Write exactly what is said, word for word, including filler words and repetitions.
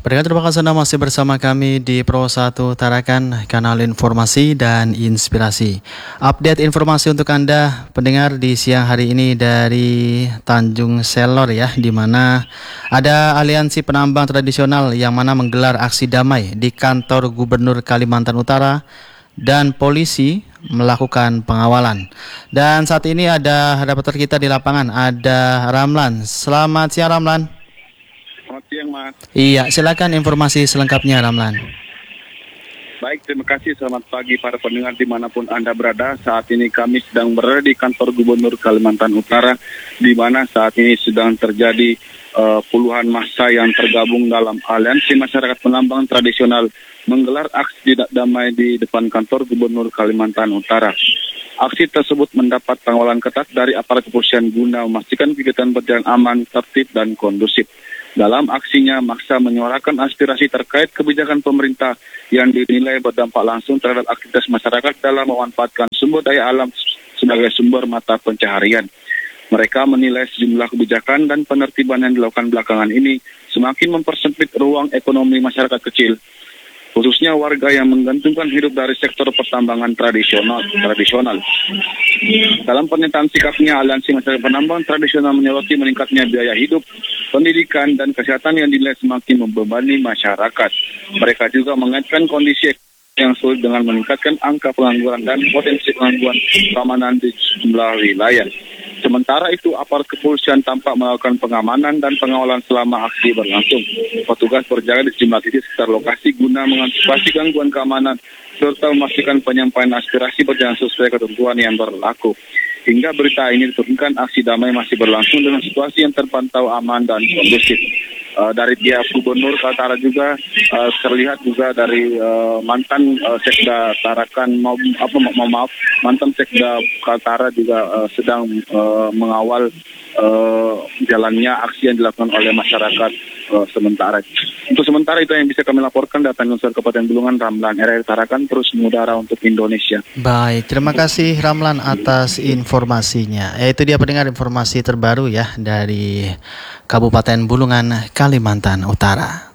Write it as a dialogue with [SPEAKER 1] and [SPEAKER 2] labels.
[SPEAKER 1] Pendengar, terima kasih Anda masih bersama kami di Pro satu Tarakan, kanal informasi dan inspirasi. Update informasi untuk Anda pendengar di siang hari ini dari Tanjung Selor ya, di mana ada aliansi penambang tradisional yang mana menggelar aksi damai di kantor Gubernur Kalimantan Utara dan polisi melakukan pengawalan. Dan saat ini ada reporter kita di lapangan, ada Ramlan. Selamat siang Ramlan.
[SPEAKER 2] Selamat siang, Mas.
[SPEAKER 1] Iya, silakan informasi selengkapnya, Ramlan.
[SPEAKER 2] Baik, terima kasih. Selamat pagi para pendengar dimanapun Anda berada. Saat ini kami sedang berada di kantor Gubernur Kalimantan Utara, di mana saat ini sedang terjadi uh, puluhan massa yang tergabung dalam aliansi masyarakat penambang tradisional menggelar aksi damai di depan kantor Gubernur Kalimantan Utara. Aksi tersebut mendapat pengawalan ketat dari aparat kepolisian guna memastikan kegiatan berjalan aman, tertib, dan kondusif. Dalam aksinya, maksa menyuarakan aspirasi terkait kebijakan pemerintah yang dinilai berdampak langsung terhadap aktivitas masyarakat dalam memanfaatkan sumber daya alam sebagai sumber mata pencaharian. Mereka menilai sejumlah kebijakan dan penertiban yang dilakukan belakangan ini semakin mempersempit ruang ekonomi masyarakat kecil, khususnya warga yang menggantungkan hidup dari sektor pertambangan tradisional. tradisional. Dalam pernyataan sikapnya, aliansi masyarakat penambang tradisional menyoroti meningkatnya biaya hidup, pendidikan, dan kesehatan yang dinilai semakin membebani masyarakat. Mereka juga mengaitkan kondisi yang sulit dengan meningkatkan angka pengangguran dan potensi pengangguran keamanan di sejumlah wilayah. Sementara itu, aparat kepolisian tampak melakukan pengamanan dan pengawalan selama aksi berlangsung. Petugas berjaga di sejumlah titik sekitar lokasi guna mengantisipasi gangguan keamanan serta memastikan penyampaian aspirasi berjalan sesuai ketentuan yang berlaku. Hingga berita ini diturunkan, aksi damai masih berlangsung dengan situasi yang terpantau aman dan kondusif. Uh, dari pihak Gubernur Kaltara juga uh, terlihat juga dari uh, mantan uh, Sekda Tarakan mau apa mau maaf mantan Sekda Kaltara juga uh, sedang uh, mengawal uh, jalannya aksi yang dilakukan oleh masyarakat uh, sementara. Untuk sementara itu yang bisa kami laporkan dari Tanjung Selor Kabupaten Bulungan, Ramlan R R Tarakan terus mengudara untuk Indonesia.
[SPEAKER 1] Baik, terima kasih Ramlan atas informasinya. Ya, itu dia pendengar informasi terbaru ya dari Kabupaten Bulungan, Kalimantan Utara.